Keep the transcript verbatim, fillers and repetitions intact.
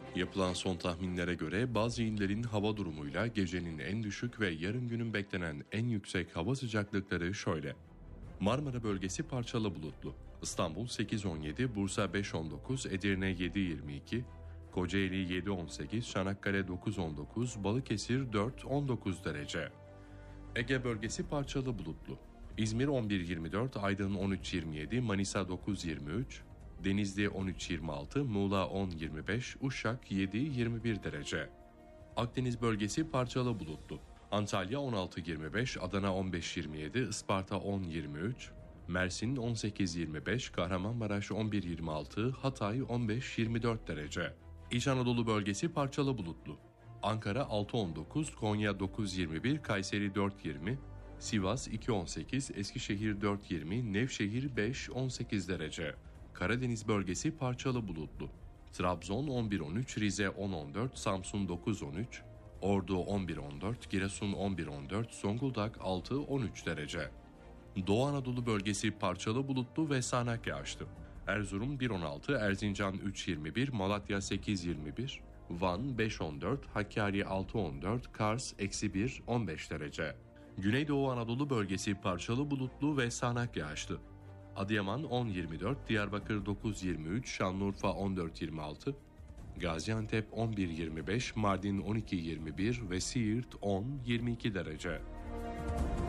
Yapılan son tahminlere göre bazı illerin hava durumuyla gecenin en düşük ve yarın günün beklenen en yüksek hava sıcaklıkları şöyle. Marmara bölgesi parçalı bulutlu. İstanbul sekiz on yedi, Bursa beş on dokuz, Edirne yedi yirmi iki, Kocaeli yedi on sekiz, Çanakkale dokuz on dokuz, Balıkesir dört on dokuz derece. Ege bölgesi parçalı bulutlu. İzmir on bir yirmi dört, Aydın on üç yirmi yedi, Manisa dokuz yirmi üç, Denizli on üç yirmi altı, Muğla on yirmi beş, Uşak yedi yirmi bir derece. Akdeniz bölgesi parçalı bulutlu. Antalya on altı yirmi beş, Adana on beş yirmi yedi, Isparta on yirmi üç, Mersin on sekiz yirmi beş, Kahramanmaraş on bir yirmi altı, Hatay on beş yirmi dört derece. İç Anadolu bölgesi parçalı bulutlu. Ankara altı on dokuz, Konya dokuz yirmi bir, Kayseri dört yirmi, Sivas iki on sekiz, Eskişehir dört yirmi, Nevşehir beş on sekiz derece. Karadeniz bölgesi parçalı bulutlu. Trabzon on bir on üç, Rize on on dört, Samsun dokuz on üç, Ordu on bir on dört, Giresun on bir on dört, Zonguldak altı on üç derece. Doğu Anadolu bölgesi parçalı bulutlu ve sağanak yağışlı. Erzurum bir on altı, Erzincan üç yirmi bir, Malatya sekiz yirmi bir, Van beş on dört, Hakkari altı on dört, Kars eksi bir on beş derece. Güneydoğu Anadolu bölgesi parçalı bulutlu ve sağanak yağışlı. Adıyaman on yirmi dört, Diyarbakır dokuz yirmi üç, Şanlıurfa on dört yirmi altı, Gaziantep on bir yirmi beş, Mardin on iki yirmi bir ve Siirt on yirmi iki derece.